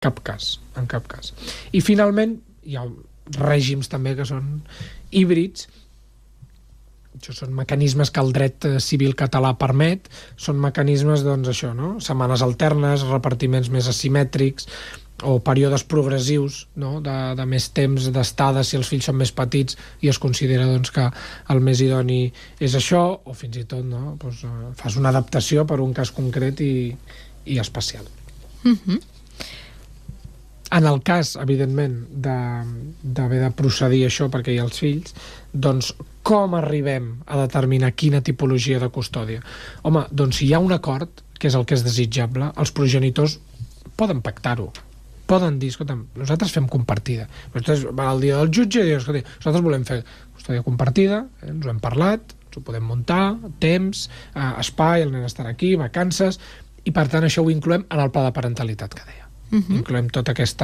cap cas, en cap cas. I finalment hi ha règims també que són híbrids. Això són mecanismes que el dret civil català permet, són mecanismes, doncs, això, no? Setmanes alternes, repartiments més asimètrics, o períodes progressius, no? de més temps d'estada si els fills són més petits i es considera, doncs, que el més idoni és això, o fins i tot, no? Doncs, fas una adaptació per un cas concret i especial. En el cas, evidentment, d'haver de procedir això perquè hi ha els fills, doncs com arribem a determinar quina tipologia de custòdia? Home, doncs si hi ha un acord, que és el que és desitjable, els progenitors poden pactar-ho, poden dir, escolta'm, nosaltres fem compartida. Nosaltres van al dia del jutge i diuen, escolta, nosaltres volem fer custòdia compartida, ens ho hem parlat, ens ho podem muntar, temps, espai, el nen estarà aquí, vacances, i per tant això ho incloem en el pla de parentalitat que deia. Incloem tot aquest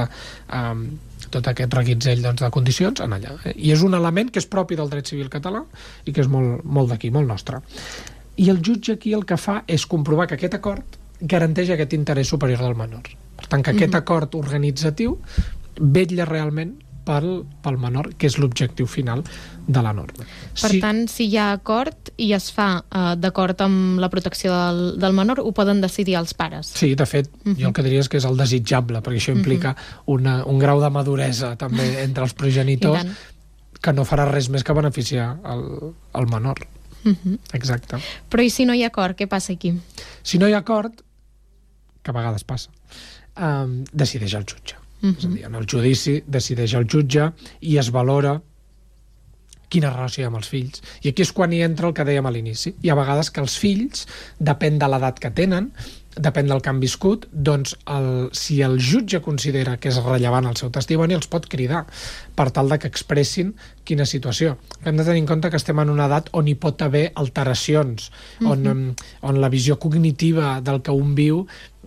reguitzell, doncs, de condicions en allà. I és un element que és propi del dret civil català i que és molt d'aquí, molt nostre. I el jutge aquí el que fa és comprovar que aquest acord garanteix aquest interès superior del menor. Per tant, que aquest acord organitzatiu vetlla realment pel menor, que és l'objectiu final de la norma. Per tant, si hi ha acord i es fa d'acord amb la protecció del menor, ho poden decidir els pares. Sí, de fet, jo el que diria és que és el desitjable, perquè això implica un grau de maduresa també entre els progenitors que no farà res més que beneficiar el menor. Exacte. Però i si no hi ha acord, què passa aquí? Si no hi ha acord, que a vegades passa, decideix el jutge. És a dir, en el judici decideix el jutge i es valora quina relació hi ha amb els fills. I aquí és quan hi entra el que dèiem a l'inici. Hi ha vegades que els fills, depèn de l'edat que tenen, depèn del que han viscut, doncs si el jutge considera que és rellevant el seu testimoni, els pot cridar per tal de que expressin quina situació. Hem de tenir en compte que estem en una edat on hi pot haver alteracions, on la visió cognitiva del que un viu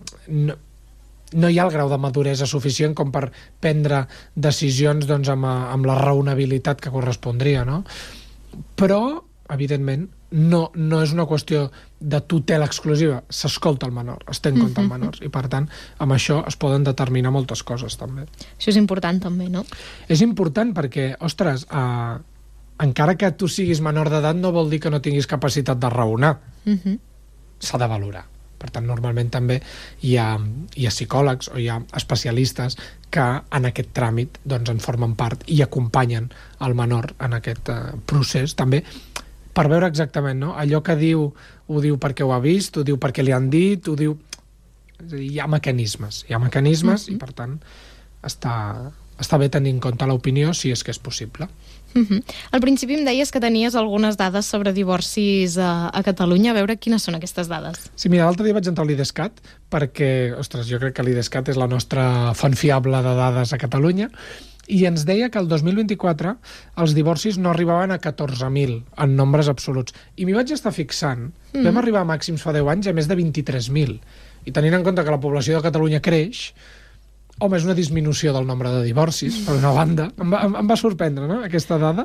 no hi ha el grau de maduresa suficient com per prendre decisions, doncs, amb la raonabilitat que correspondria, no? Però, evidentment, no és una qüestió de tutela exclusiva. S'escolta el menor, es té en compte el menor, i per tant, amb això es poden determinar moltes coses, també. Això és important, també, no? És important perquè, ostres, encara que tu siguis menor d'edat no vol dir que no tinguis capacitat de raonar. S'ha de valorar. Per tant, normalment també hi ha psicòlegs o hi ha especialistes que en aquest tràmit, doncs, en formen part i acompanyen el menor en aquest procés, també per veure exactament, no? Allò que diu, ho diu perquè ho ha vist, ho diu perquè li han dit, ho diu... És a dir, hi ha mecanismes i, per tant, està bé tenir en compte l'opinió si és que és possible. Al principi em deies que tenies algunes dades sobre divorcis a Catalunya. A veure quines són aquestes dades. Sí, mira, l'altre dia vaig entrar a l'IDESCAT perquè, ostres, jo crec que l'IDESCAT és la nostra font fiable de dades a Catalunya, i ens deia que el 2024 els divorcis no arribaven a 14.000 en nombres absoluts. I m'hi vaig estar fixant. Vam arribar a màxims fa 10 anys a més de 23.000. I tenint en compte que la població de Catalunya creix, home, és una disminució del nombre de divorcis, per una banda. Em va sorprendre, no?, aquesta dada.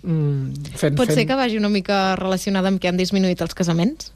Pot ser que vagi una mica relacionada amb que han disminuït els casaments?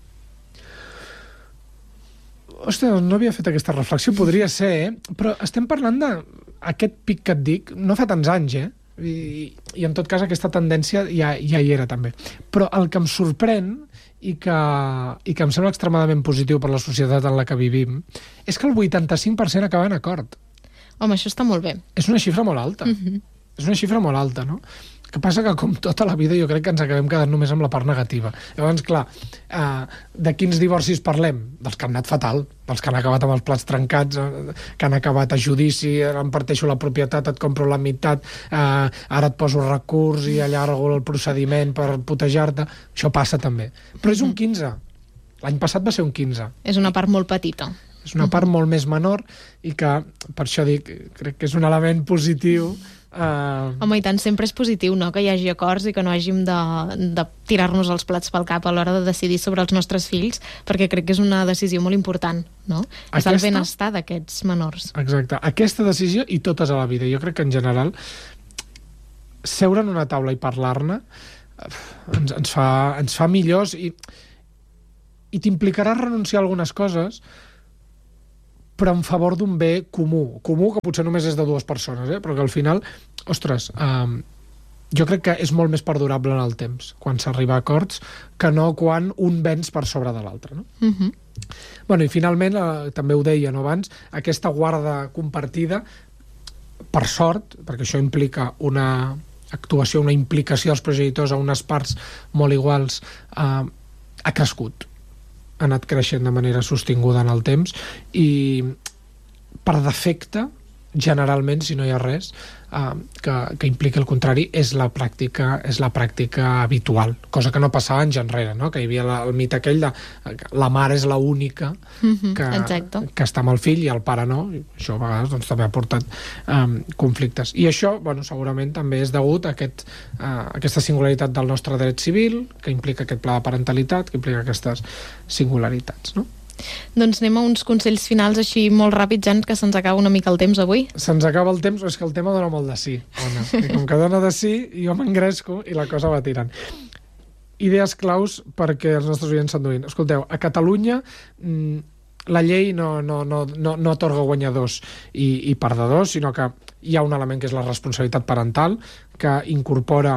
Ostres, no havia fet aquesta reflexió, podria ser, però estem parlant d'aquest pic que et dic, no fa tants anys, i en tot cas aquesta tendència ja hi era també. Però el que em sorprèn i que em sembla extremadament positiu per la societat en la que vivim és que el 85% acaba en acord. Home, això està molt bé. És una xifra molt alta. És una xifra molt alta, no? El que passa que, com tota la vida, jo crec que ens acabem quedant només amb la part negativa. Llavors, clar, de quins divorcis parlem? Dels que han anat fatal, dels que han acabat amb els plats trencats, que han acabat a judici, em parteixo la propietat, et compro la meitat, ara et poso recurs i allargo el procediment per putejar-te. Això passa també. Però és un 15. L'any passat va ser un 15. És una part molt petita. És una part molt més menor i que, per això dic, crec que és un element positiu. Home, i tant, sempre és positiu, no?, que hi hagi acords i que no hàgim de tirar-nos els plats pel cap a l'hora de decidir sobre els nostres fills, perquè crec que és una decisió molt important, no? És el benestar d'aquests menors. Exacte. Aquesta decisió i totes a la vida. Jo crec que, en general, seure en una taula i parlar-ne ens fa millors i t'implicarà renunciar a algunes coses, però en favor d'un bé comú que potser només és de dues persones, però que al final, ostres, jo crec que és molt més perdurable en el temps quan s'arriba a acords que no quan un venç per sobre de l'altre, no? Bueno, i finalment, també ho deia abans, aquesta guarda compartida, per sort, perquè això implica una actuació, una implicació dels progenitors a unes parts molt iguals, ha crescut, ha anat creixent de manera sostinguda en el temps, i per defecte, generalment, si no hi ha res que impliqui el contrari, és la pràctica habitual, cosa que no passava anys enrere, no? Que hi havia el mite aquell de la mare és l'única que està amb el fill i el pare no, i això a vegades també ha portat conflictes, i això segurament també és degut a aquesta singularitat del nostre dret civil, que implica aquest pla de parentalitat, que implica aquestes singularitats, no? Doncs anem a uns consells finals així molt ràpids, Jan, que se'ns acaba una mica el temps avui. Se'ns acaba el temps, és que el tema dona molt de sí, Ona. I com que dona de sí, jo m'engresco i la cosa va tirant. Idees claus perquè els nostres oients s'enduïn. Escolteu, a Catalunya la llei no atorga guanyadors i perdedors, sinó que hi ha un element que és la responsabilitat parental, que incorpora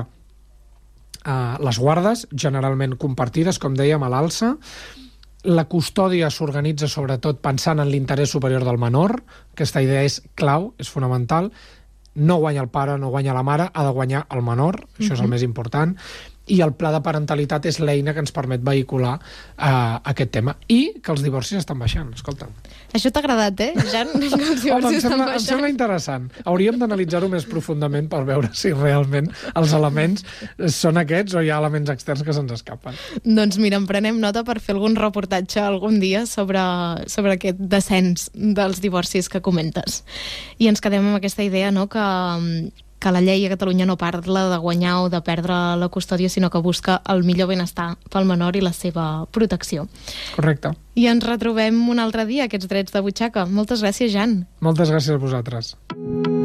les guardes, generalment compartides, com dèiem, a l'alça. La custòdia s'organitza sobretot pensant en l'interès superior del menor. Aquesta idea és clau, és fonamental. No guanya el pare, no guanya la mare, ha de guanyar el menor, això és el més important. I el pla de parentalitat és l'eina que ens permet vehicular aquest tema. I que els divorcis estan baixant, escolta'm. Això t'ha agradat, Jan? Que els divorcis estan baixant. Em sembla interessant. Hauríem d'analitzar-ho més profundament per veure si realment els elements són aquests o hi ha elements externs que se'ns escapen. Doncs mira, en prenem nota per fer algun reportatge algun dia sobre aquest descens dels divorcis que comentes. I ens quedem amb aquesta idea, no?, que la llei a Catalunya no parla de guanyar o de perdre la custòdia, sinó que busca el millor benestar pel menor i la seva protecció. Correcte. I ens retrobem un altre dia, aquests drets de butxaca. Moltes gràcies, Jan. Moltes gràcies a vosaltres.